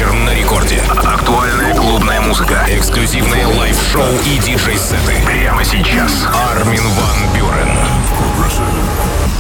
вечер на рекорде. Актуальная клубная музыка. Эксклюзивные лайв-шоу и диджей-сеты. Прямо сейчас.